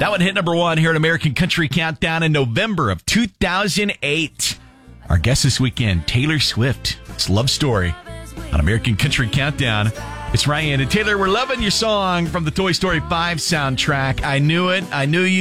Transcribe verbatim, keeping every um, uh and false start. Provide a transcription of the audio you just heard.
That one hit number one here at American Country Countdown in November of two thousand eight. Our guest this weekend, Taylor Swift. It's Love Story on American Country Countdown. It's Ryan and Taylor. We're loving your song from the Toy Story five soundtrack. I knew it. I knew you.